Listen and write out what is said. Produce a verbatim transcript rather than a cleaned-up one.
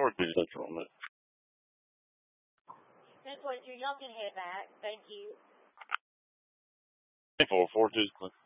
four two Central on it. That's what you y'all can head back. Thank you. four four two